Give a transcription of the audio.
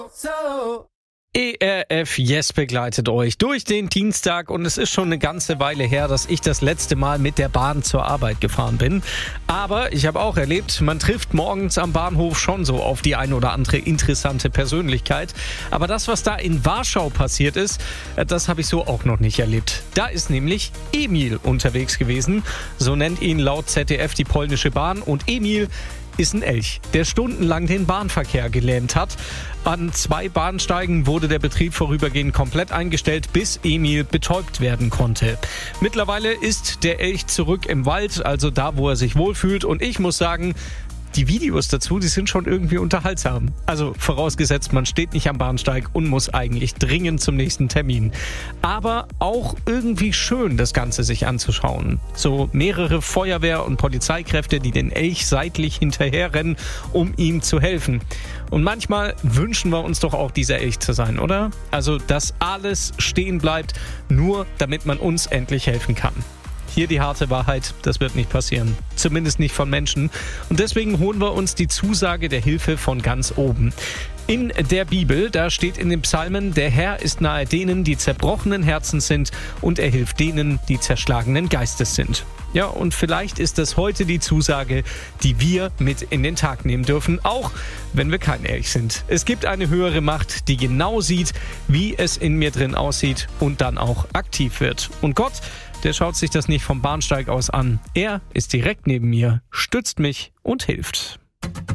ERF Yes begleitet euch durch den Dienstag und es ist schon eine ganze Weile her, dass ich das letzte Mal mit der Bahn zur Arbeit gefahren bin. Aber ich habe auch erlebt, man trifft morgens am Bahnhof schon so auf die ein oder andere interessante Persönlichkeit. Aber das, was da in Warschau passiert ist, das habe ich so auch noch nicht erlebt. Da ist nämlich Emil unterwegs gewesen. So nennt ihn laut ZDF die polnische Bahn. Und Emil ist ein Elch, der stundenlang den Bahnverkehr gelähmt hat. An 2 Bahnsteigen wurde der Betrieb vorübergehend komplett eingestellt, bis Emil betäubt werden konnte. Mittlerweile ist der Elch zurück im Wald, also da, wo er sich wohlfühlt. Und ich muss sagen, die Videos dazu, die sind schon irgendwie unterhaltsam. Also vorausgesetzt, man steht nicht am Bahnsteig und muss eigentlich dringend zum nächsten Termin. Aber auch irgendwie schön, das Ganze sich anzuschauen. So mehrere Feuerwehr- und Polizeikräfte, die den Elch seitlich hinterherrennen, um ihm zu helfen. Und manchmal wünschen wir uns doch auch, dieser Elch zu sein, oder? Also, dass alles stehen bleibt, nur damit man uns endlich helfen kann. Hier die harte Wahrheit, das wird nicht passieren. Zumindest nicht von Menschen. Und deswegen holen wir uns die Zusage der Hilfe von ganz oben. In der Bibel, da steht in den Psalmen, der Herr ist nahe denen, die zerbrochenen Herzens sind, und er hilft denen, die zerschlagenen Geistes sind. Ja, und vielleicht ist das heute die Zusage, die wir mit in den Tag nehmen dürfen, auch wenn wir kein Elch sind. Es gibt eine höhere Macht, die genau sieht, wie es in mir drin aussieht und dann auch aktiv wird. Und Gott, der schaut sich das nicht vom Bahnsteig aus an. Er ist direkt neben mir, stützt mich und hilft.